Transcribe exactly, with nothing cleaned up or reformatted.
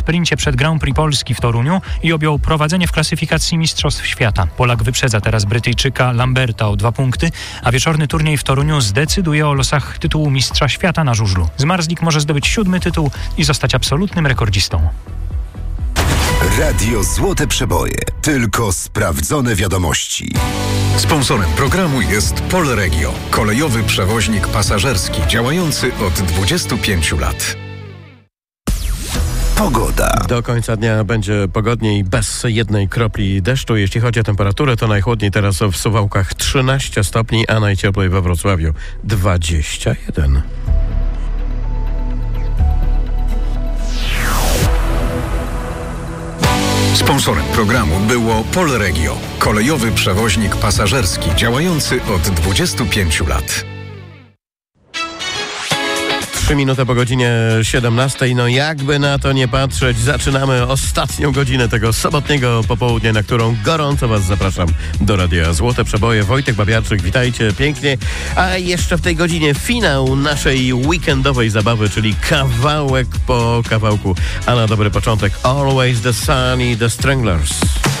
sprincie przed Grand Prix Polski w Toruniu i objął prowadzenie w klasyfikacji Mistrzostw Świata. Polak wyprzedza teraz Brytyjczyka Lamberta o dwa punkty, a wieczorny turniej w Toruniu zdecyduje o losach tytułu Mistrza Świata na żużlu. Zmarzlik może zdobyć siódmy tytuł i zostać absolutnym rekordzistą. Radio Złote Przeboje. Tylko sprawdzone wiadomości. Sponsorem programu jest Polregio, kolejowy przewoźnik pasażerski działający od dwudziestu pięciu lat. Pogoda. Do końca dnia będzie pogodniej, bez jednej kropli deszczu. Jeśli chodzi o temperaturę, to najchłodniej teraz w Suwałkach trzynaście stopni, a najcieplej we Wrocławiu dwadzieścia jeden. Sponsorem programu było Polregio, kolejowy przewoźnik pasażerski działający od dwudziestu pięciu lat. Trzy minuty po godzinie siedemnastej. No jakby na to nie patrzeć, zaczynamy ostatnią godzinę tego sobotniego popołudnia, na którą gorąco Was zapraszam do Radia Złote Przeboje. Wojtek Babiarczyk, witajcie pięknie. A jeszcze w tej godzinie finał naszej weekendowej zabawy, czyli kawałek po kawałku. A na dobry początek Always the Sun i The Stranglers.